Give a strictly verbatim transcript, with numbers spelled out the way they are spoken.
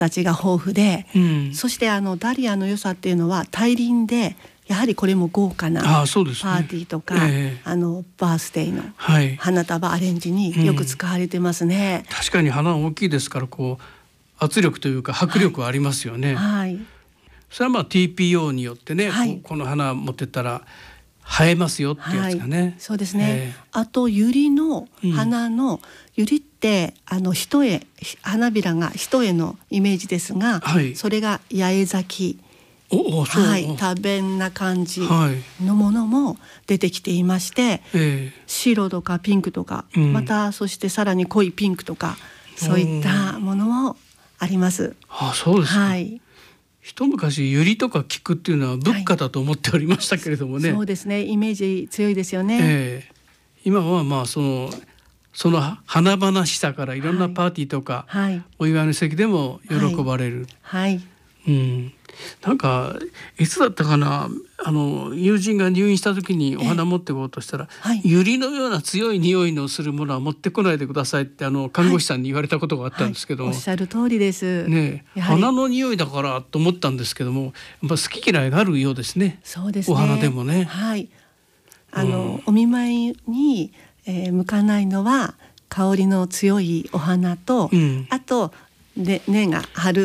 形が豊富で、 うん、 そしてあのダリアの良さっていうのは大輪で、やはりこれも豪華なパあそうですね、 ーティーとか、 ええ、 あのバースデーのはい花束アレンジによく使われてますね、 うん、確かに花大きいですから、こう圧力というか迫力はありますよね、 はい、 それはまあ ティーピーオー によってね、 はい、 こ, この花持ってったら映えますよっていうやつがね、 はい、そうですね、 えー、 あとユリの花の、うん、ユリってあの一重花びらが一重のイメージですが、 はい、 それが八重咲き、 おおそう、 はい、多弁な感じのものも出てきていまして、はい、 えー、 白とかピンクとか、うん、またそしてさらに濃いピンクとか、そういったものもあります。 あそうですか、 はい、 一昔ユリとか菊っていうのは仏花だと思っておりましたけれどもね、 はい、そうですね、イメージ強いですよね、 えー、今はまあそのその華々しさからいろんなパーティーとか、はい、お祝いの席でも喜ばれる、 はい、はい、 うん、なんかいつだったかな、あの友人が入院した時にお花持ってこうとしたら、はい、ユリのような強い匂いのするものは持ってこないでくださいってあの看護師さんに言われたことがあったんですけど、 はいはい、おっしゃる通りです、 ね、花の匂いだからと思ったんですけども、やっぱ好き嫌いがあるようですね。 そうですね、 お花でもね、 はい、あの、うん、お見舞いに、えー、向かないのは香りの強いお花と、うん、あと、ね、根が張る